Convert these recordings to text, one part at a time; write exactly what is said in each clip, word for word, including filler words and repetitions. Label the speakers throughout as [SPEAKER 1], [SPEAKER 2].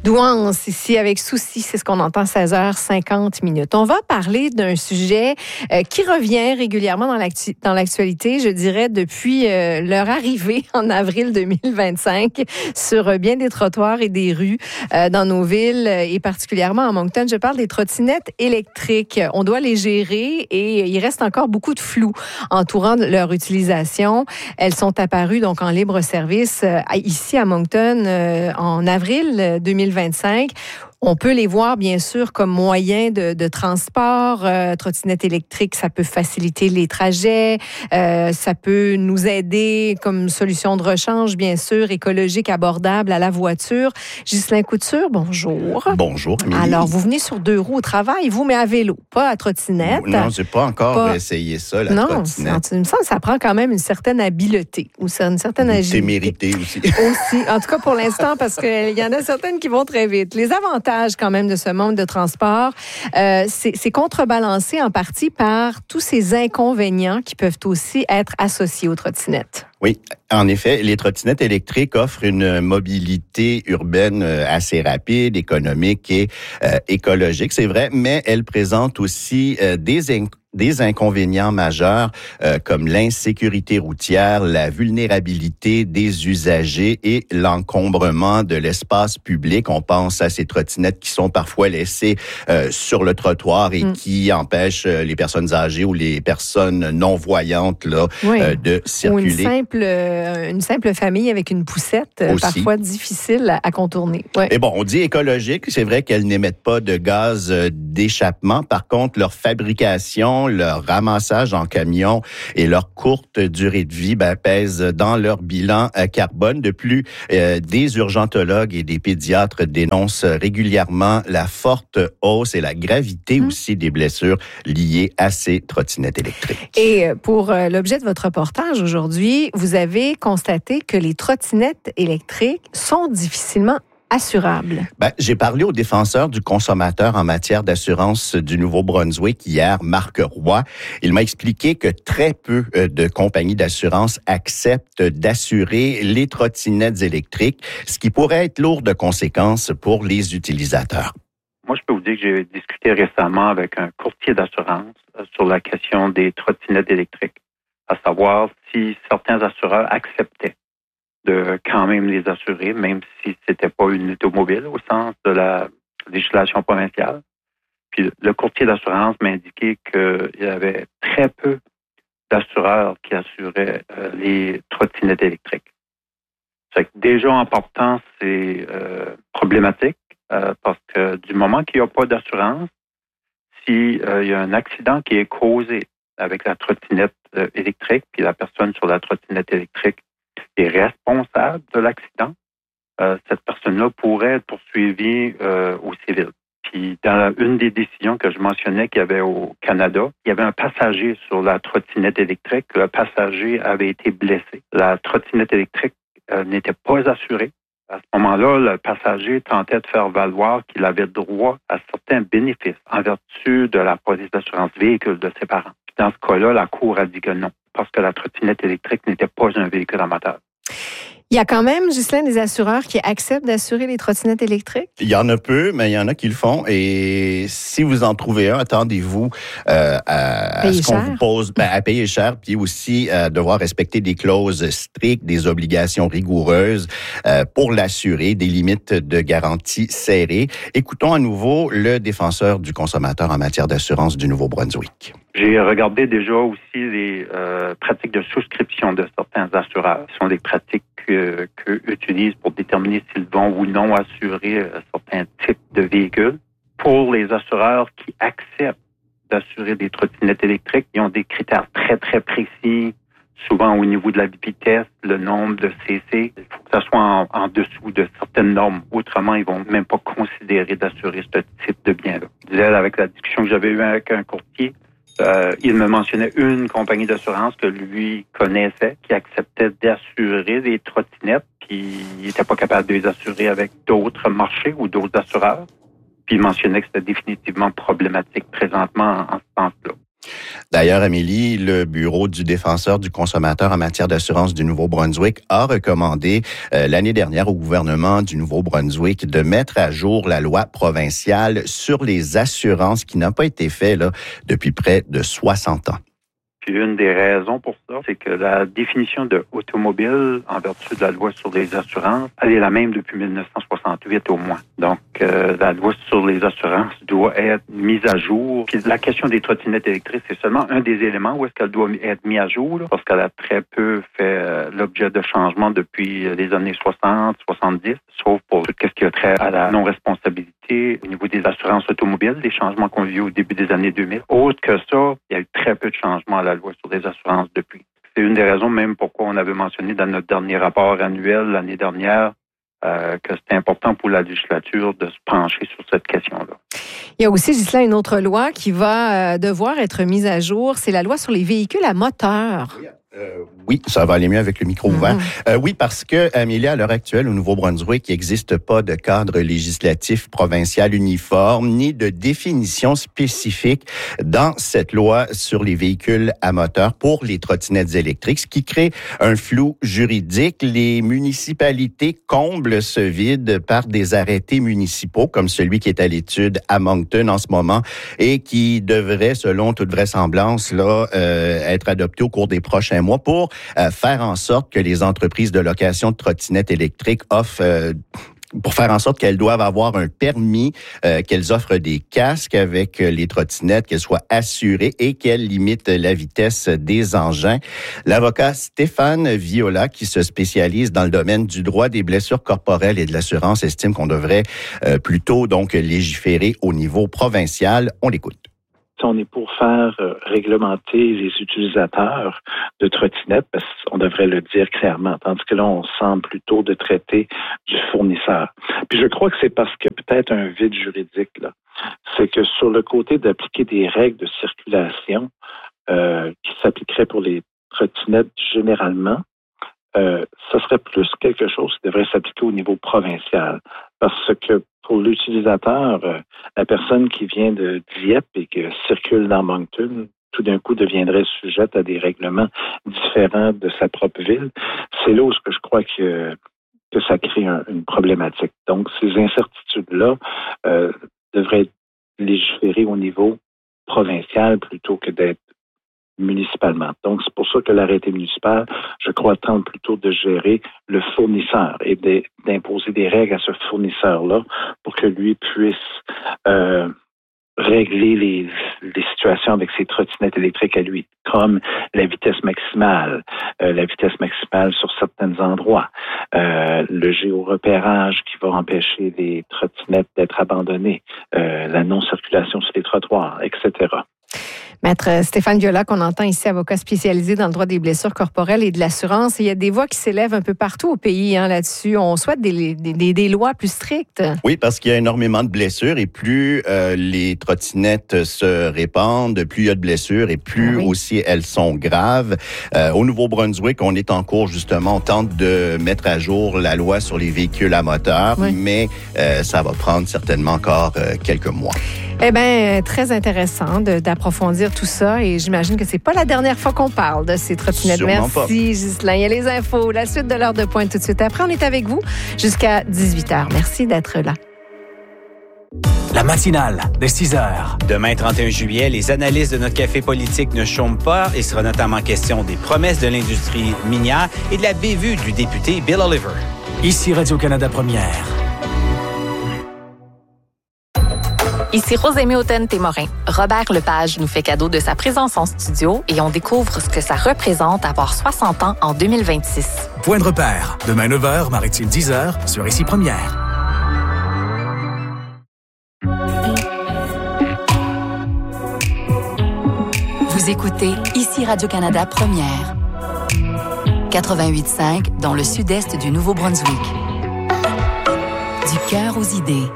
[SPEAKER 1] Douance, ici avec Souci, c'est ce qu'on entend, seize heures cinquante minutes. On va parler d'un sujet euh, qui revient régulièrement dans, l'actu- dans l'actualité, je dirais, depuis euh, leur arrivée en avril deux mille vingt-cinq sur euh, bien des trottoirs et des rues euh, dans nos villes euh, et particulièrement à Moncton. Je parle des trottinettes électriques. On doit les gérer et il reste encore beaucoup de flou entourant leur utilisation. Elles sont apparues donc en libre service euh, ici à Moncton euh, en avril deux mille vingt-cinq. On peut les voir, bien sûr, comme moyen de, de transport. Euh, trottinette électrique, ça peut faciliter les trajets. Euh, ça peut nous aider comme solution de rechange, bien sûr, écologique, abordable à la voiture. Ghislain Couture, bonjour.
[SPEAKER 2] Bonjour, Amélie.
[SPEAKER 1] Alors, vous venez sur deux roues au travail, vous, mais à vélo, pas à trottinette.
[SPEAKER 2] Non, j'ai pas encore
[SPEAKER 1] pas...
[SPEAKER 2] essayé ça, la
[SPEAKER 1] non,
[SPEAKER 2] trottinette.
[SPEAKER 1] Non, il me semble que ça prend quand même une certaine habileté ou une certaine agilité.
[SPEAKER 2] C'est mérité aussi.
[SPEAKER 1] Aussi, en tout cas pour l'instant, parce qu'il y en a certaines qui vont très vite. Les avantages quand même de ce mode de transport, euh, c'est, c'est contrebalancé en partie par tous ces inconvénients qui peuvent aussi être associés aux trottinettes.
[SPEAKER 2] Oui, en effet, les trottinettes électriques offrent une mobilité urbaine assez rapide, économique et euh, écologique, c'est vrai, mais elles présentent aussi euh, des inconvénients des inconvénients majeurs euh, comme l'insécurité routière, la vulnérabilité des usagers et l'encombrement de l'espace public. On pense à ces trottinettes qui sont parfois laissées euh, sur le trottoir et mmh. qui empêchent les personnes âgées ou les personnes non-voyantes là,
[SPEAKER 1] oui.
[SPEAKER 2] euh, de circuler.
[SPEAKER 1] Ou une simple, euh, une simple famille avec une poussette, euh, parfois difficile à, à contourner. Ouais.
[SPEAKER 2] Et bon, on dit écologique, c'est vrai qu'elles n'émettent pas de gaz d'échappement. Par contre, leur fabrication, leur ramassage en camion et leur courte durée de vie ben, pèsent dans leur bilan carbone. De plus, euh, des urgentologues et des pédiatres dénoncent régulièrement la forte hausse et la gravité mmh. aussi des blessures liées à ces trottinettes électriques.
[SPEAKER 1] Et pour euh, l'objet de votre reportage aujourd'hui, vous avez constaté que les trottinettes électriques sont difficilement assurable.
[SPEAKER 2] Ben, j'ai parlé au défenseur du consommateur en matière d'assurance du Nouveau-Brunswick hier, Marc Roy. Il m'a expliqué que très peu de compagnies d'assurance acceptent d'assurer les trottinettes électriques, ce qui pourrait être lourd de conséquences pour les utilisateurs.
[SPEAKER 3] Moi, je peux vous dire que j'ai discuté récemment avec un courtier d'assurance sur la question des trottinettes électriques, à savoir si certains assureurs acceptaient de quand même les assurer, même si c'était pas une automobile au sens de la législation provinciale. Puis le courtier d'assurance m'a indiqué qu'il y avait très peu d'assureurs qui assuraient euh, les trottinettes électriques. C'est que déjà en partant, c'est euh, problématique euh, parce que du moment qu'il n'y a pas d'assurance, si euh, il y a un accident qui est causé avec la trottinette euh, électrique, puis la personne sur la trottinette électrique est responsable de l'accident, euh, cette personne-là pourrait être poursuivie euh, au civil. Puis dans la, une des décisions que je mentionnais qu'il y avait au Canada, il y avait un passager sur la trottinette électrique. Le passager avait été blessé. La trottinette électrique euh, n'était pas assurée. À ce moment-là, le passager tentait de faire valoir qu'il avait droit à certains bénéfices en vertu de la police d'assurance véhicule de ses parents. Puis dans ce cas-là, la Cour a dit que non, parce que la trottinette électrique n'était pas un véhicule amateur.
[SPEAKER 1] Il y a quand même, Ghislain, des assureurs qui acceptent d'assurer les trottinettes électriques?
[SPEAKER 2] Il y en a peu, mais il y en a qui le font. Et si vous en trouvez un, attendez-vous euh, à, à ce qu'on cher. vous pose, ben, à payer cher, puis aussi à devoir respecter des clauses strictes, des obligations rigoureuses euh, pour l'assurer, des limites de garantie serrées. Écoutons à nouveau le défenseur du consommateur en matière d'assurance du Nouveau-Brunswick.
[SPEAKER 3] J'ai regardé déjà aussi les euh, pratiques de souscription de certains assureurs. Ce sont des pratiques que, qu'eux utilisent pour déterminer s'ils vont ou non assurer euh, certains types de véhicules. Pour les assureurs qui acceptent d'assurer des trottinettes électriques, ils ont des critères très, très précis, souvent au niveau de la vitesse, le nombre de C C. Il faut que ça soit en, en dessous de certaines normes. Autrement, ils vont même pas considérer d'assurer ce type de bien-là. Je disais, avec la discussion que j'avais eue avec un courtier, Euh, il me mentionnait une compagnie d'assurance que lui connaissait, qui acceptait d'assurer des trottinettes, puis il n'était pas capable de les assurer avec d'autres marchés ou d'autres assureurs. Puis il mentionnait que c'était définitivement problématique présentement en, en ce sens-là.
[SPEAKER 2] D'ailleurs, Amélie, le bureau du défenseur du consommateur en matière d'assurance du Nouveau-Brunswick a recommandé euh, l'année dernière au gouvernement du Nouveau-Brunswick de mettre à jour la loi provinciale sur les assurances qui n'a pas été fait là, depuis près de soixante ans.
[SPEAKER 3] Puis une des raisons pour ça, c'est que la définition de automobile en vertu de la loi sur les assurances, elle est la même depuis dix-neuf cent soixante-huit au moins. Donc, euh, la loi sur les assurances doit être mise à jour. Puis la question des trottinettes électriques, c'est seulement un des éléments où est-ce qu'elle doit être mise à jour, là, parce qu'elle a très peu fait euh, l'objet de changements depuis les années soixante, soixante-dix, sauf pour tout ce qui a trait à la non-responsabilité au niveau des assurances automobiles, les changements qu'on vit au début des années deux mille. Autre que ça, il y a eu très peu de changements à la loi sur les assurances depuis. C'est une des raisons même pourquoi on avait mentionné dans notre dernier rapport annuel l'année dernière euh, que c'était important pour la législature de se pencher sur cette question-là.
[SPEAKER 1] Il y a aussi, Ghislain, une autre loi qui va euh, devoir être mise à jour. C'est la loi sur les véhicules à moteur.
[SPEAKER 2] Oui. Euh, oui, ça va aller mieux avec le micro ouvert. Mm-hmm. Euh, oui, parce que, Amélie, à l'heure actuelle, au Nouveau-Brunswick, il n'existe pas de cadre législatif provincial uniforme, ni de définition spécifique dans cette loi sur les véhicules à moteur pour les trottinettes électriques, ce qui crée un flou juridique. Les municipalités comblent ce vide par des arrêtés municipaux, comme celui qui est à l'étude à Moncton en ce moment, et qui devrait, selon toute vraisemblance, là, euh, être adopté au cours des prochains mois pour euh, faire en sorte que les entreprises de location de trottinettes électriques offrent, euh, pour faire en sorte qu'elles doivent avoir un permis, euh, qu'elles offrent des casques avec les trottinettes, qu'elles soient assurées et qu'elles limitent la vitesse des engins. L'avocat Stéphane Viola, qui se spécialise dans le domaine du droit des blessures corporelles et de l'assurance, estime qu'on devrait euh, plutôt donc légiférer au niveau provincial. On l'écoute.
[SPEAKER 4] On est pour faire euh, réglementer les utilisateurs de trottinettes, parce qu'on devrait le dire clairement, tandis que là, on semble plutôt de traiter du fournisseur. Puis je crois que c'est parce qu'il y a peut-être un vide juridique, là. C'est que sur le côté d'appliquer des règles de circulation euh, qui s'appliqueraient pour les trottinettes généralement, euh, ça serait plus quelque chose qui devrait s'appliquer au niveau provincial. Parce que pour l'utilisateur, euh, la personne qui vient de Dieppe et qui circule dans Moncton, tout d'un coup deviendrait sujette à des règlements différents de sa propre ville. C'est là où je crois que, que ça crée un, une problématique. Donc, ces incertitudes-là euh, devraient être légiférées au niveau provincial plutôt que d'être municipalement. Donc, c'est pour ça que l'arrêté municipal, je crois, tente plutôt de gérer le fournisseur et de, d'imposer des règles à ce fournisseur-là pour que lui puisse euh, régler les, les situations avec ses trottinettes électriques à lui, comme la vitesse maximale, euh, la vitesse maximale sur certains endroits, euh, le géorepérage qui va empêcher les trottinettes d'être abandonnées, euh, la non-circulation sur les trottoirs, et cetera.
[SPEAKER 1] Maître Stéphane Viola, qu'on entend ici, avocat spécialisé dans le droit des blessures corporelles et de l'assurance. Il y a des voix qui s'élèvent un peu partout au pays hein, là-dessus. On souhaite des, des, des lois plus strictes.
[SPEAKER 2] Oui, parce qu'il y a énormément de blessures et plus euh, les trottinettes se répandent, plus il y a de blessures et plus ah oui. aussi elles sont graves. Euh, au Nouveau-Brunswick, on est en cours justement, on tente de mettre à jour la loi sur les véhicules à moteur, oui. mais euh, ça va prendre certainement encore euh, quelques mois.
[SPEAKER 1] Eh bien, très intéressant de, d'approfondir tout ça et j'imagine que c'est pas la dernière fois qu'on parle de ces trottinettes.
[SPEAKER 2] Sûrement
[SPEAKER 1] Merci,
[SPEAKER 2] pas.
[SPEAKER 1] Ghislain. Il y a les infos, la suite de l'heure de pointe tout de suite. Après, on est avec vous jusqu'à dix-huit heures. Merci d'être là.
[SPEAKER 5] La matinale de six heures.
[SPEAKER 6] Demain, trente et un juillet, les analystes de notre café politique ne chôment pas. Il sera notamment question des promesses de l'industrie minière et de la bévue du député Bill Oliver.
[SPEAKER 5] Ici Radio-Canada Première.
[SPEAKER 7] Ici Rosémie Hautain-Témorin. Robert Lepage nous fait cadeau de sa présence en studio et on découvre ce que ça représente avoir soixante ans en deux mille vingt-six.
[SPEAKER 5] Point de repère. Demain neuf heures, Maritime dix heures, sur Ici Première.
[SPEAKER 8] Vous écoutez Ici Radio-Canada Première. quatre-vingt-huit virgule cinq dans le sud-est du Nouveau-Brunswick. Du cœur aux idées.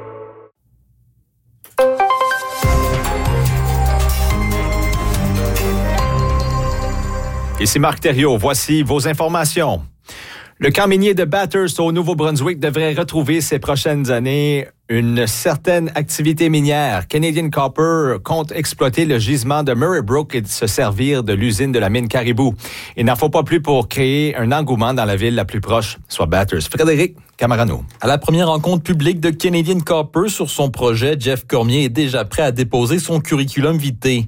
[SPEAKER 9] Ici Marc Thériault, voici vos informations. Le camp minier de Bathurst au Nouveau-Brunswick devrait retrouver ces prochaines années Une certaine activité minière. Canadian Copper compte exploiter le gisement de Murray Brook et se servir de l'usine de la mine Caribou. Il n'en faut pas plus pour créer un engouement dans la ville la plus proche, soit Bathurst. Frédéric Camarano.
[SPEAKER 10] À la première rencontre publique de Canadian Copper sur son projet, Jeff Cormier est déjà prêt à déposer son curriculum vitae.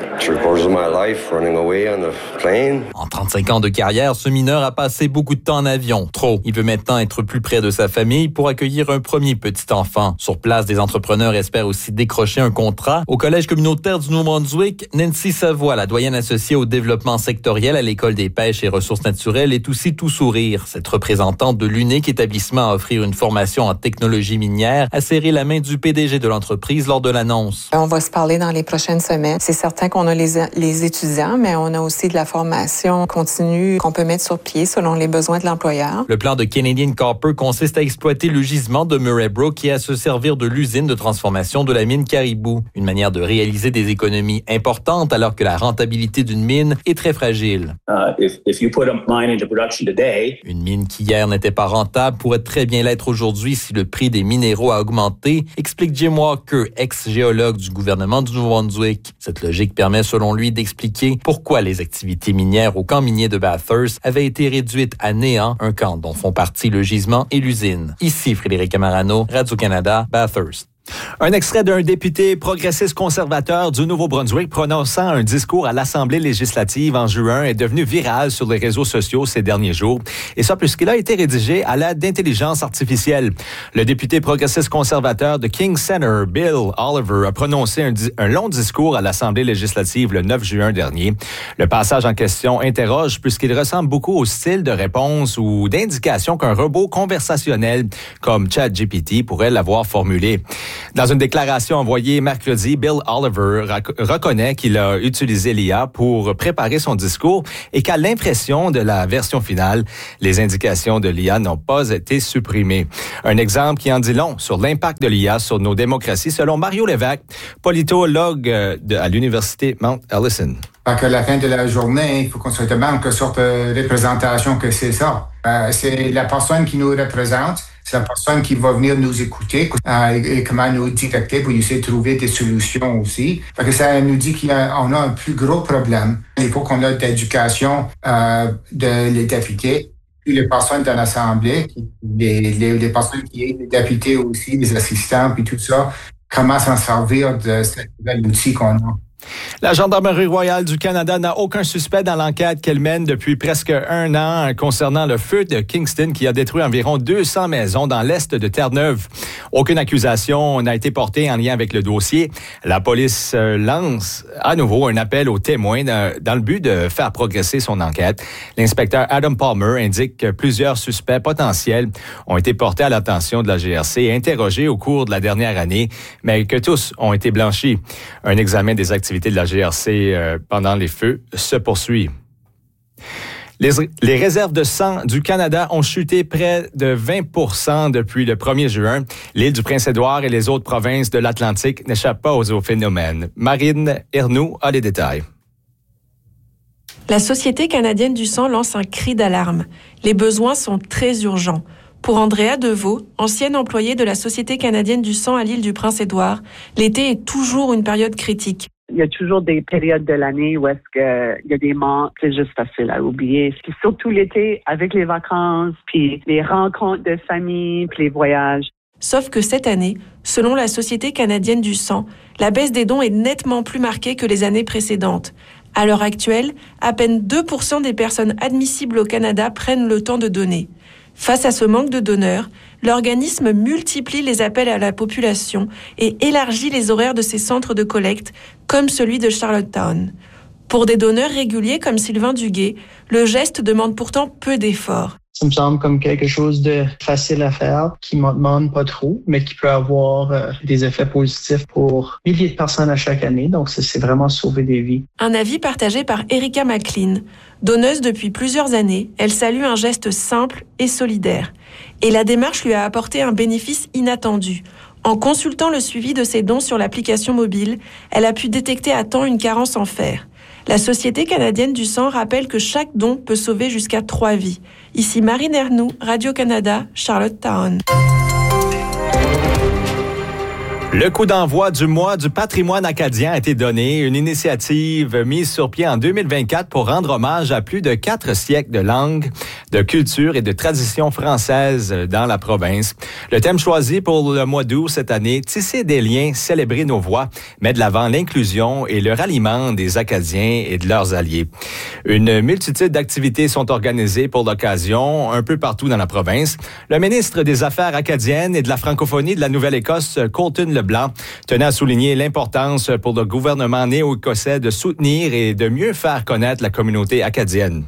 [SPEAKER 10] En trente-cinq ans de carrière, ce mineur a passé beaucoup de temps en avion. Trop. Il veut maintenant être plus près de sa famille pour accueillir un premier petit enfant. Sur place, des entrepreneurs espèrent aussi décrocher un contrat. Au Collège communautaire du Nouveau-Brunswick, Nancy Savoie, la doyenne associée au développement sectoriel à l'École des pêches et ressources naturelles, est aussi tout sourire. Cette représentante de l'unique établissement à offrir une formation en technologie minière a serré la main du P D G de l'entreprise lors de l'annonce.
[SPEAKER 11] On va se parler dans les prochaines semaines. C'est certain qu'on a les, les étudiants, mais on a aussi de la formation continue qu'on peut mettre sur pied selon les besoins de l'employeur.
[SPEAKER 10] Le plan de Canadian Copper consiste à exploiter le gisement de Murray Brook et à se servir de l'usine de transformation de la mine Caribou. Une manière de réaliser des économies importantes alors que la rentabilité d'une mine est très fragile.
[SPEAKER 12] Uh, if, if you put a mine into production today,
[SPEAKER 10] Une mine qui hier n'était pas rentable pourrait très bien l'être aujourd'hui si le prix des minéraux a augmenté, explique Jim Walker, ex-géologue du gouvernement du Nouveau-Brunswick. Cette logique permet selon lui d'expliquer pourquoi les activités minières au camp minier de Bathurst avaient été réduites à néant, un camp dont font partie le gisement et l'usine. Ici Frédéric Camarano, Radio-Canada, Bathurst.
[SPEAKER 9] Un extrait d'un député progressiste conservateur du Nouveau-Brunswick prononçant un discours à l'Assemblée législative en juin est devenu viral sur les réseaux sociaux ces derniers jours. Et ça puisqu'il a été rédigé à l'aide d'intelligence artificielle. Le député progressiste conservateur de King Center, Bill Oliver, a prononcé un, di- un long discours à l'Assemblée législative le neuf juin dernier. Le passage en question interroge puisqu'il ressemble beaucoup au style de réponse ou d'indication qu'un robot conversationnel comme ChatGPT pourrait l'avoir formulé. Dans une déclaration envoyée mercredi, Bill Oliver rac- reconnaît qu'il a utilisé l'I A pour préparer son discours et qu'à l'impression de la version finale, les indications de l'I A n'ont pas été supprimées. Un exemple qui en dit long sur l'impact de l'I A sur nos démocraties, selon Mario Lévesque, politologue de, à l'Université Mount Allison.
[SPEAKER 13] À la fin de la journée, il faut qu'on se demande quelle sorte de représentation que c'est ça. Euh, c'est la personne qui nous représente, c'est la personne qui va venir nous écouter euh, et, et comment nous dicter pour essayer de trouver des solutions aussi. Fait que ça nous dit qu'on a, a un plus gros problème. Il faut qu'on ait de l'éducation euh, de les députés, puis les personnes dans l'Assemblée, les, les, les personnes qui sont les députés aussi, les assistants, puis tout ça, comment s'en servir de cet nouvel outil qu'on a.
[SPEAKER 9] La Gendarmerie royale du Canada n'a aucun suspect dans l'enquête qu'elle mène depuis presque un an concernant le feu de Kingston qui a détruit environ deux cents maisons dans l'est de Terre-Neuve. Aucune accusation n'a été portée en lien avec le dossier. La police lance à nouveau un appel aux témoins dans le but de faire progresser son enquête. L'inspecteur Adam Palmer indique que plusieurs suspects potentiels ont été portés à l'attention de la G R C et interrogés au cours de la dernière année, mais que tous ont été blanchis. Un examen des activités de la G R C euh, pendant les feux se poursuit. Les, les réserves de sang du Canada ont chuté près de vingt pour cent depuis le premier juin. L'île du Prince-Édouard et les autres provinces de l'Atlantique n'échappent pas aux, aux phénomènes. Marine Ernoux a les détails.
[SPEAKER 14] La Société canadienne du sang lance un cri d'alarme. Les besoins sont très urgents. Pour Andrea Deveau, ancienne employée de la Société canadienne du sang à l'île du Prince-Édouard, l'été est toujours une période critique.
[SPEAKER 15] Il y a toujours des périodes de l'année où est-ce que il y a des manques, c'est juste facile à oublier. Puis surtout l'été, avec les vacances, puis les rencontres de famille, puis les voyages.
[SPEAKER 14] Sauf que cette année, selon la Société canadienne du sang, la baisse des dons est nettement plus marquée que les années précédentes. À l'heure actuelle, à peine deux pour cent des personnes admissibles au Canada prennent le temps de donner. Face à ce manque de donneurs, l'organisme multiplie les appels à la population et élargit les horaires de ses centres de collecte, comme celui de Charlottetown. Pour des donneurs réguliers comme Sylvain Duguay, le geste demande pourtant peu d'efforts.
[SPEAKER 16] Ça me semble comme quelque chose de facile à faire, qui ne demande pas trop, mais qui peut avoir euh, des effets positifs pour milliers de personnes à chaque année. Donc, c'est, c'est vraiment sauver des vies.
[SPEAKER 14] Un avis partagé par Erika McLean. Donneuse depuis plusieurs années, elle salue un geste simple et solidaire. Et la démarche lui a apporté un bénéfice inattendu. En consultant le suivi de ses dons sur l'application mobile, elle a pu détecter à temps une carence en fer. La Société canadienne du sang rappelle que chaque don peut sauver jusqu'à trois vies. Ici Marine Ernoux, Radio-Canada, Charlottetown.
[SPEAKER 9] Le coup d'envoi du mois du patrimoine acadien a été donné, une initiative mise sur pied en deux mille vingt-quatre pour rendre hommage à plus de quatre siècles de langue, de culture et de tradition française dans la province. Le thème choisi pour le mois d'août cette année, Tisser des liens, célébrer nos voix, met de l'avant l'inclusion et le ralliement des Acadiens et de leurs alliés. Une multitude d'activités sont organisées pour l'occasion, un peu partout dans la province. Le ministre des Affaires acadiennes et de la francophonie de la Nouvelle-Écosse, Colton Leblanc, tenait à souligner l'importance pour le gouvernement néo-écossais de soutenir et de mieux faire connaître la communauté acadienne.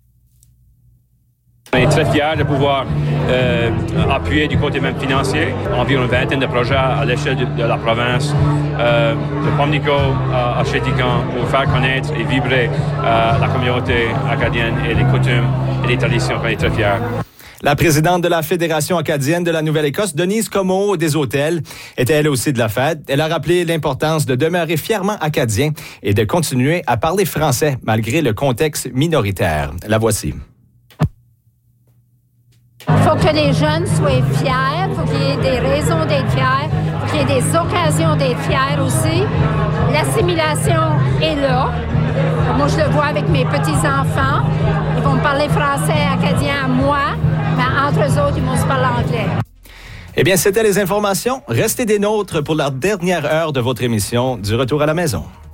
[SPEAKER 17] On est très fiers de pouvoir euh, appuyer du côté même financier environ une vingtaine de projets à l'échelle de, de la province, euh, de Pomnico à, à Chéticamp, pour faire connaître et vibrer euh, la communauté acadienne et les coutumes et les traditions. On est très fiers.
[SPEAKER 9] La présidente de la Fédération acadienne de la Nouvelle-Écosse, Denise Comeau des Hôtels, était elle aussi de la fête. Elle a rappelé l'importance de demeurer fièrement acadien et de continuer à parler français malgré le contexte minoritaire. La voici.
[SPEAKER 18] Il faut que les jeunes soient fiers, il faut qu'il y ait des raisons d'être fiers, il faut qu'il y ait des occasions d'être fiers aussi. L'assimilation est là. Moi, je le vois avec mes petits-enfants. Ils vont me parler français acadien à moi, mais entre eux autres, ils vont se parler anglais.
[SPEAKER 9] Eh bien, c'était les informations. Restez des nôtres pour la dernière heure de votre émission du Retour à la maison.